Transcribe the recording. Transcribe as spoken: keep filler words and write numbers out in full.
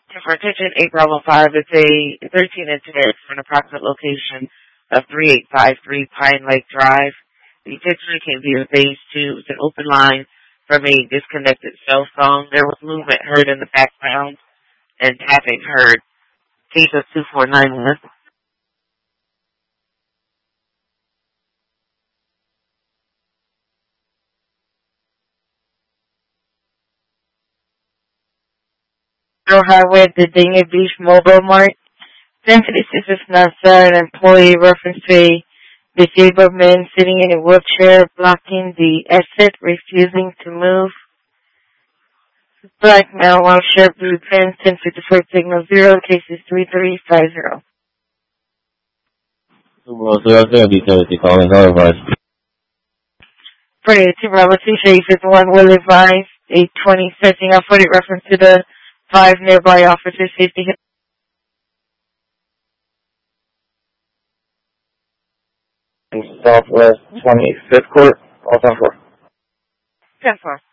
For attention, eight Bravo five, it's a thirteen incident for an approximate location of three eight five three Pine Lake Drive. The attention came via phase two. It's an open line from a disconnected cell phone. There was movement heard in the background and tapping heard. Case of two four nine one. Highway, the Dania Beach Mobile Mart. ten fifty-six is not an employee reference to a disabled man sitting in a wheelchair blocking the exit, refusing to move. Black male, while shirt, blue pants, ten fifty-four signal zero, cases three three five zero. Well, zero zero, details, calling, no advice. For the two Bravo two, Shady fifty-one, will advise a twenty setting up for the reference to the five nearby officers, safety. Southwest twenty-fifth Court, all ten four. ten four.